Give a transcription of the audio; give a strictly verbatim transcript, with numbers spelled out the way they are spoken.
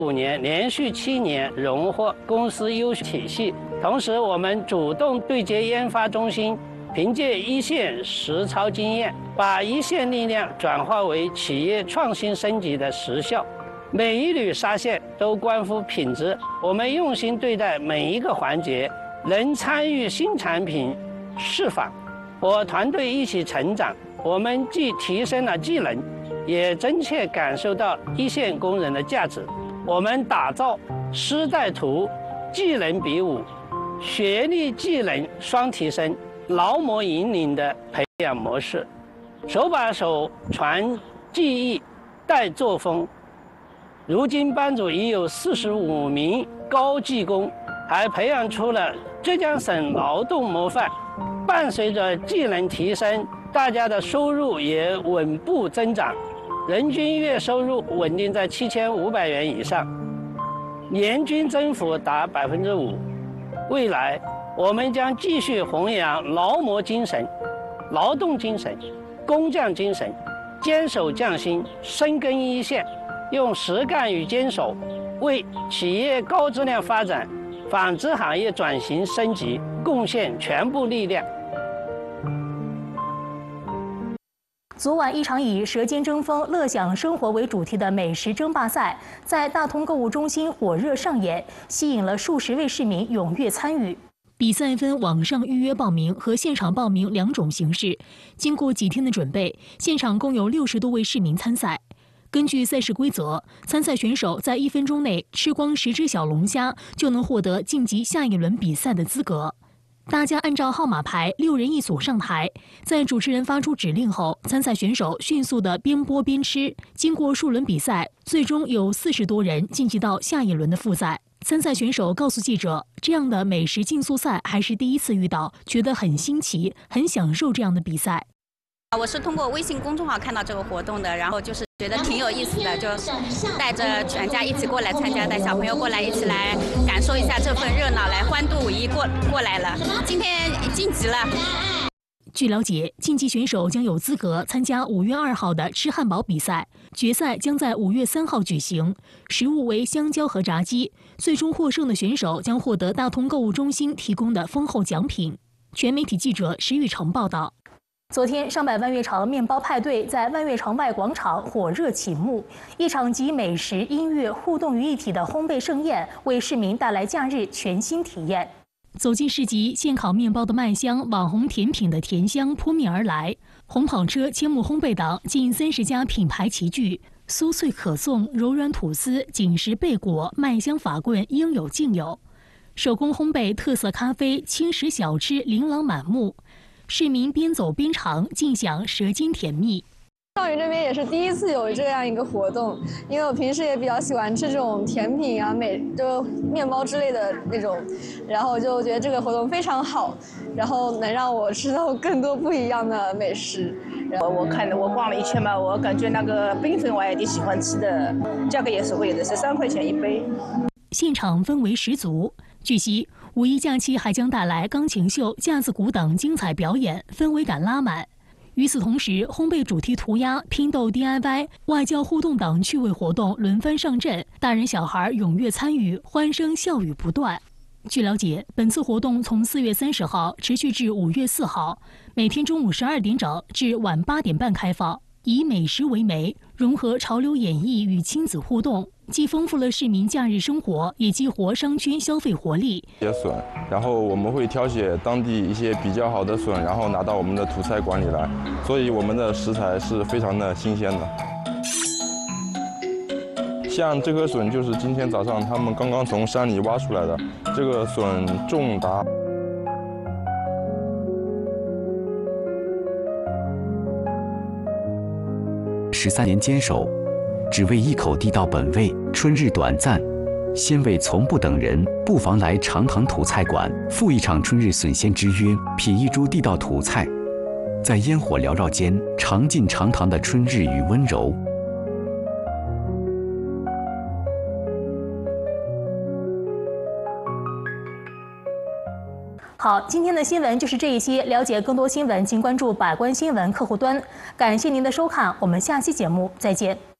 五年连续七年荣获公司优秀体系。同时，我们主动对接研发中心，凭借一线实操经验，把一线力量转化为企业创新升级的实效。每一缕纱线都关乎品质，我们用心对待每一个环节，能参与新产品释放，和团队一起成长。我们既提升了技能，也真切感受到一线工人的价值。我们打造师带徒、技能比武、学历技能双提升、劳模引领的培养模式，手把手传技艺、带作风。如今班组已有四十五名高技工，还培养出了浙江省劳动模范。伴随着技能提升，大家的收入也稳步增长。人均月收入稳定在七千五百元以上，年均增幅达百分之五。未来，我们将继续弘扬劳模精神、劳动精神、工匠精神，坚守匠心，深耕一线，用实干与坚守，为企业高质量发展、纺织行业转型升级贡献全部力量。 昨晚，一场以“舌尖争锋，乐享生活”为主题的美食争霸赛在大同购物中心火热上演，吸引了数十位市民踊跃参与。比赛分网上预约报名和现场报名两种形式。经过几天的准备，现场共有六十多位市民参赛。根据赛事规则，参赛选手在一分钟内吃光十只小龙虾，就能获得晋级下一轮比赛的资格。大家按照号码牌，六人一组上台，在主持人发出指令后，参赛选手迅速地边剥边吃。经过数轮比赛，最终有四十多人晋级到下一轮的复赛。参赛选手告诉记者，这样的美食竞速赛还是第一次遇到，觉得很新奇，很享受这样的比赛。 我是通过微信公众号看到这个活动的，然后就是觉得挺有意思的，就带着全家一起过来参加，带小朋友过来一起来感受一下这份热闹，来欢度五一过过来了。今天晋级了。 据了解，晋级选手将有资格参加五月二号的吃汉堡比赛，决赛将在五月三号举行，食物为香蕉和炸鸡。最终获胜的选手将获得大同购物中心提供的丰厚奖品。全媒体记者石玉成报道。昨天，上百万悦城面包派对在万悦城外广场火热启幕，一场集美食、音乐互动于一体的烘焙盛宴，为市民带来假日全新体验。走进市集，现烤面包的麦香、网红甜品的甜香扑面而来。红跑车、千木烘焙等近三十家品牌齐聚，酥脆可颂、柔软吐司、紧实贝果、麦香法棍应有尽有。手工烘焙、特色咖啡、轻食小吃琳琅满目。市民边走边尝，尽享舌尖甜蜜。 少宇这边也是第一次有这样一个活动，因为我平时也比较喜欢吃这种甜品啊、美就面包之类的那种，然后就觉得这个活动非常好，然后能让我吃到更多不一样的美食。 我我看我逛了一圈嘛，我感觉那个缤纷我也挺喜欢吃的，价格也实惠的，是三块钱一杯。 现场氛围十足。据悉，五一假期还将带来钢琴秀、架子鼓等精彩表演，氛围感拉满。与此同时，烘焙主题涂鸦、拼豆 D I Y、外教互动等趣味活动轮番上阵，大人小孩踊跃参与，欢声笑语不断。据了解，本次活动从四月三十号持续至五月四号，每天中午十二点整至晚八点半开放，以美食为媒，融合潮流演绎与亲子互动。既丰富了市民假日生活，也激活商圈消费活力。 些笋，然后我们会挑选当地一些比较好的笋，然后拿到我们的土菜馆里来，所以我们的食材是非常的新鲜的。像这颗笋就是今天早上他们刚刚从山里挖出来的，这个笋重达十三年坚守。只为一口地道本味，春日短暂，鲜味从不等人，不妨来长塘土菜馆，赴一场春日笋鲜之约，品一株地道土菜，在烟火缭绕间，尝尽长塘的春日与温柔。 好，今天的新闻就是这一些。了解更多新闻，请关注百官新闻客户端。感谢您的收看，我们下期节目再见。